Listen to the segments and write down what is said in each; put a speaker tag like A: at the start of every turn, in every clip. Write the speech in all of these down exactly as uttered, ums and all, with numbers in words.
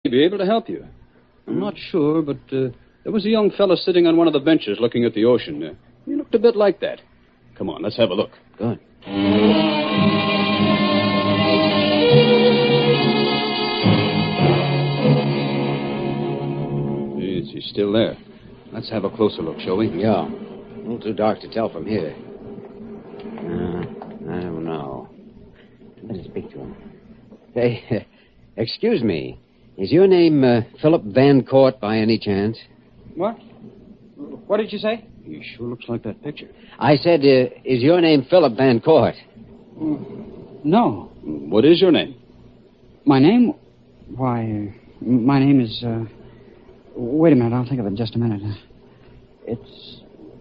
A: be able to help you. I'm not sure, but uh, there was a young fella sitting on one of the benches looking at the ocean. Uh, he looked a bit like that. Come on, let's have a look.
B: Good.
A: Yes, he's still there. Let's have a closer look, shall we?
B: Yeah. A little too dark to tell from here. Uh, I don't know. I better speak to him. Hey, excuse me. Is your name uh, Philip Van Court by any chance?
C: What? What did you say?
A: He sure looks like that picture.
B: I said, uh, is your name Philip Van Court?
C: No.
A: What is your name?
C: My name? Why, uh, my name is, uh... Wait a minute, I'll think of it in just a minute. It's...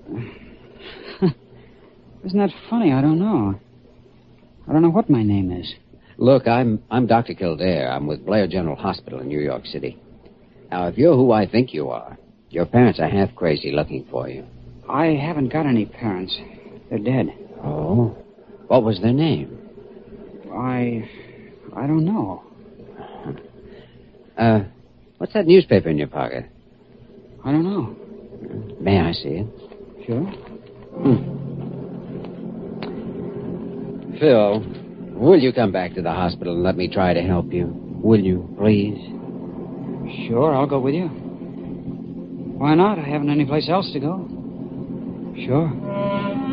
C: Isn't that funny? I don't know. I don't know what my name is.
B: Look, I'm I'm Doctor Kildare. I'm with Blair General Hospital in New York City. Now, if you're who I think you are, your parents are half crazy looking for you.
C: I haven't got any parents. They're dead.
B: Oh? What was their name?
C: I... I don't know.
B: Uh, what's that newspaper in your pocket?
C: I don't know.
B: May I see it?
C: Sure.
B: Hmm. Phil, will you come back to the hospital and let me try to help you? Will you, please?
C: Sure, I'll go with you. Why not? I haven't any place else to go. Sure.